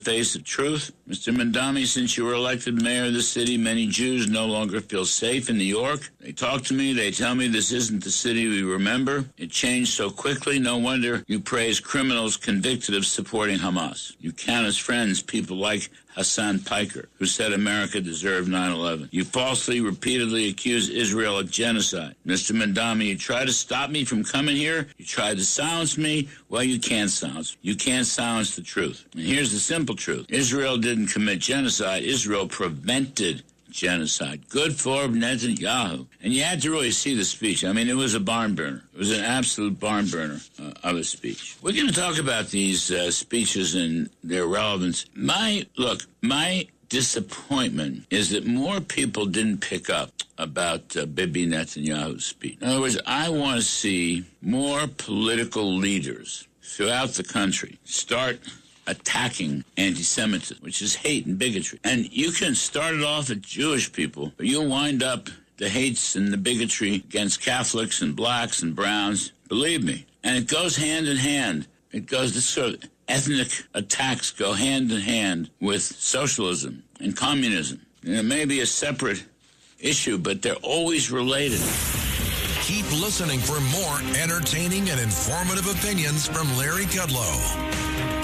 face of truth. Mr. Mandami, since you were elected mayor of the city, many Jews no longer feel safe in New York. They talk to me. They tell me this isn't the city we remember. It changed so quickly. No wonder you praise criminals convicted of supporting Hamas. You count as friends people like Hassan Piker, who said America deserved 9/11. You falsely, repeatedly accuse Israel of genocide. Mr. Mandami, you try to stop me from coming here. You tried to silence me. Well, you can't silence. You can't silence the truth. And here's the simple truth. Israel didn't commit genocide. Israel prevented genocide. Good for Netanyahu. And you had to really see the speech. I mean, it was a barn burner. It was an absolute barn burner of a speech. We're going to talk about these speeches and their relevance. My disappointment is that more people didn't pick up about Bibi Netanyahu's speech. In other words, I want to see more political leaders throughout the country start attacking anti-Semitism, which is hate and bigotry. And you can start it off at Jewish people, but you'll wind up the hates and the bigotry against Catholics and blacks and browns. Believe me. And it goes hand in hand. It goes, this sort of ethnic attacks go hand in hand with socialism and communism. And it may be a separate issue, but they're always related. Keep listening for more entertaining and informative opinions from Larry Kudlow.